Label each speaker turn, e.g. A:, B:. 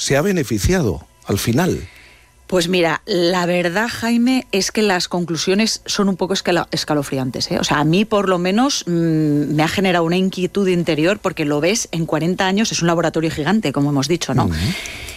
A: se ha beneficiado al final.
B: Pues mira, la verdad, Jaime, es que las conclusiones son un poco escalofriantes, ¿eh? O sea, a mí por lo menos me ha generado una inquietud interior porque lo ves en 40 años, es un laboratorio gigante, como hemos dicho, ¿no?